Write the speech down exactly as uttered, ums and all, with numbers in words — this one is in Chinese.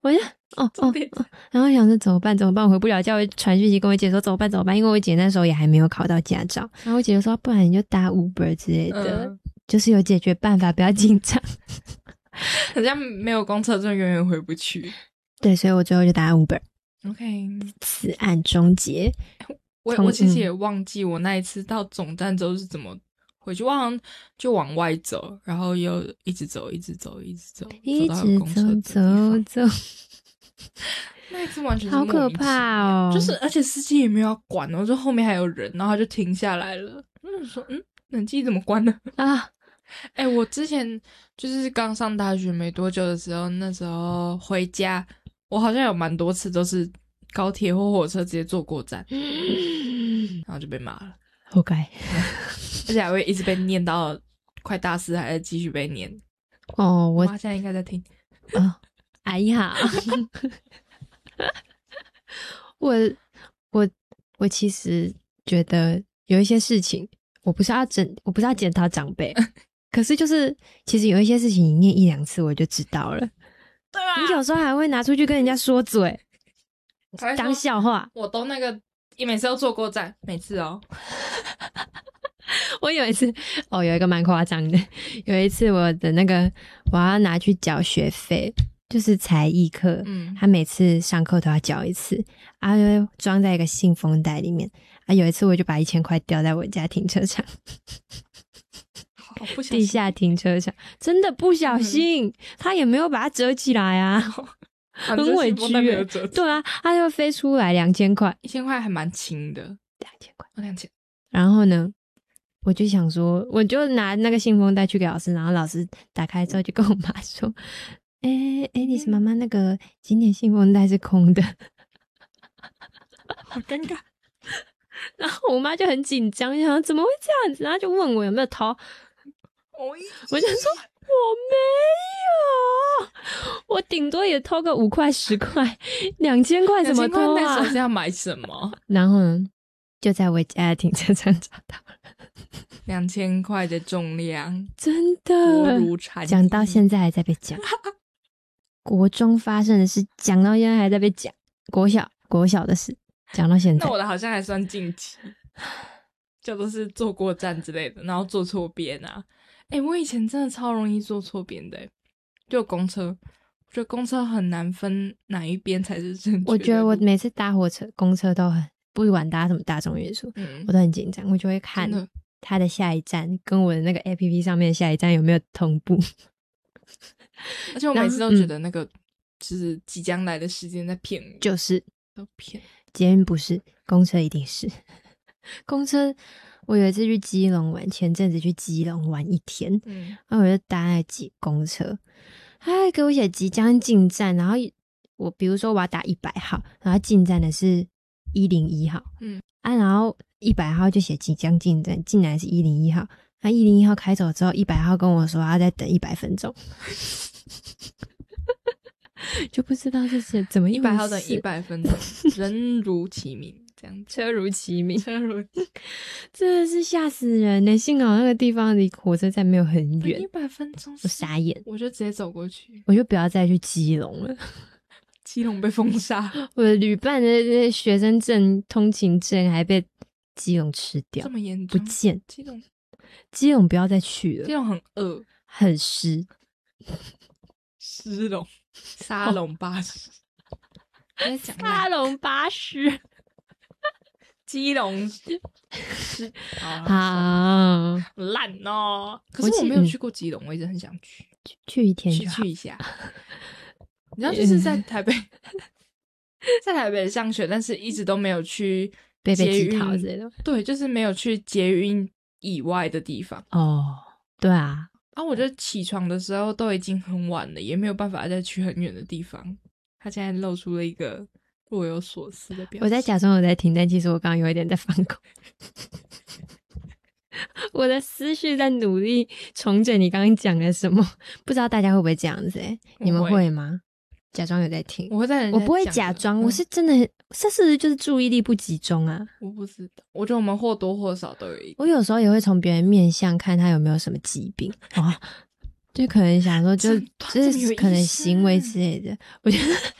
我就哦哦哦，然后想说怎么办怎么办，我回不了家，我传讯息跟我姐说怎么办怎么办，因为我姐那时候也还没有考到驾照，然后我姐就说不然你就搭 Uber 之类的，嗯、就是有解决办法，不要紧张。 好像没有公车就永远回不去。 对，所以我最后就搭 Uber。OK， 此案终结。 我我其实也忘记我那一次到总站之后是怎么回去，我好像就往外走，然后又一直走，一直走，一直走， 一直走走走。 那一次完全是好可怕哦！ 就是而且司机也没有要管哦，就后面还有人，然后他就停下来了。我就说，嗯，冷气怎么关了啊？哎、欸，我之前就是刚上大学没多久的时候，那时候回家，我好像有蛮多次都是高铁或火车直接坐过站，然后就被骂了， 活该， 而且还会一直被念到快大四，还在继续被念。 哦，我妈现在应该在听。 哦，阿姨好。我我我其实觉得有一些事情，我不是要整，我不是要检讨长辈。可是就是其实有一些事情你念一两次我就知道了， 对啊， 你有时候还会拿出去跟人家说嘴当笑话。 我都那个每次都坐过站，每次哦。 我有一次哦有一个蛮夸张的，有一次我的那个我要拿去缴学费，就是才艺课，嗯，他每次上课都要缴一次啊，就装在一个信封袋里面啊，有一次我就把一千块掉在我家停车场。地下停车场真的不小心、嗯、他也没有把它折起来啊，很委屈耶。对啊，他就飞出来两千块， 一千块还蛮轻的， 两千块， 两千。 然后呢，我就想说，我就拿那个信封袋去给老师，然后老师打开之后就跟我妈说：“哎、欸、哎，丽、欸、丝妈妈，那个今年信封袋是空的。” 好尴尬。 然后我妈就很紧张，想怎么会这样子，然后就问我有没有偷。我就说我没有，我顶多也偷个五块十块，两千块怎么偷啊？ 那时候是要买什么？ 然后呢，就在我家的停车场找到了两千块的重量， 真的薄如蝉翼， 讲到现在还在被讲。国中发生的事讲到现在还在被讲，国小国小的事讲到现在。 那我的好像还算近期，就都是坐过站之类的，然后坐错边啊。哎、欸，我以前真的超容易坐错边的，就公车，我觉得公车很难分哪一边才是正确的。 我觉得我每次搭火车、公车都很，不管搭什么大众运输、嗯，我都很紧张，我就会看它的下一站跟我的那个 A P P 上面的下一站有没有同步。 而且我每次都觉得那个就是即将来的时间在骗我， 就是都骗。 捷运不是，公车一定是。公车，我有一次去基隆玩，前阵子去基隆玩一天，嗯，然后我就搭那挤公车，他还给我写即将进站，然后我比如说我要打一百号，然后进站的是一零一号，嗯啊，然后一百号就写即将进站，进来是一零一号，那一零一号开走之后，一百号跟我说他在等一百分钟。就不知道这是怎么一百号等一百分钟，人如其名，这样车如其名， 车如真的是吓死人呢！幸好那个地方离火车站没有很远， 一百分钟， 我傻眼， 我就直接走过去， 我就不要再去基隆了。 基隆被封杀， 我的旅伴的学生证、通勤证还被基隆吃掉， 这么严重， 不见基隆， 基隆不要再去了， 基隆很饿， 很湿， 湿隆。沙龙巴士， 哦、沙龙巴士， 基隆是好烂哦！可是我没有去过基隆，我一直很想去， 去一天就去去一下。你知道，就是在台北，在台北上学，但是一直都没有去捷运之类的， 对，就是没有去捷运以外的地方。 哦，对啊。 啊，我觉得起床的时候都已经很晚了，也没有办法再去很远的地方。他现在露出了一个若有所思的表情。 我在假装我在听，但其实我刚刚有一点在放空。我的思绪在努力重整你刚刚讲的什么，不知道大家会不会这样子、欸？你们会吗？假装有在听， 我会在人家我不会假装、嗯，我是真的，这事实就是注意力不集中啊。 我不知道，我觉得我们或多或少都有一个。 我有时候也会从别人面相看他有没有什么疾病哦， 就可能想说就就是可能行为之类的，我觉得